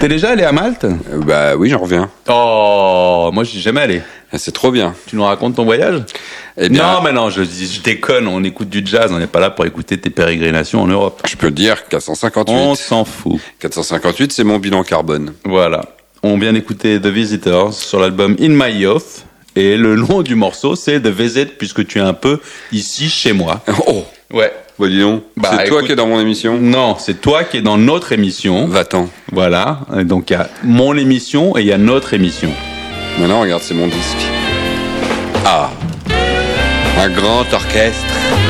T'es déjà allé à Malte? Bah oui, j'en reviens. Oh, moi, je suis jamais allé. C'est trop bien. Tu nous racontes ton voyage? Eh bien, Non, mais non, je déconne. On écoute du jazz. On n'est pas là pour écouter tes pérégrinations en Europe. je peux te dire 458. On s'en fout. 458, c'est mon bilan carbone. Voilà. On vient d'écouter The Visitors sur l'album In My Youth. Et le nom du morceau, c'est The Visit, puisque tu es un peu ici chez moi. Oh, Ouais. bah dis donc, Bah, c'est toi écoute- qui es dans mon émission. Non, c'est toi qui es dans notre émission. Va-t'en. Voilà. Et donc, il y a mon émission et il y a notre émission. Maintenant, regarde, c'est mon disque. Ah, un grand orchestre.